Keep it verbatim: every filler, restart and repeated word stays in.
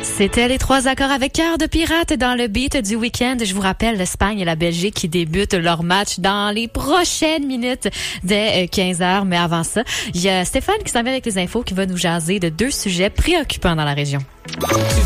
C'était les trois accords avec cœur de pirate dans le beat du week-end. Je vous rappelle, l'Espagne et la Belgique qui débutent leur match dans les prochaines minutes dès quinze heures. Mais avant ça, il y a Stéphane qui s'en vient avec les infos qui va nous jaser de deux sujets préoccupants dans la région.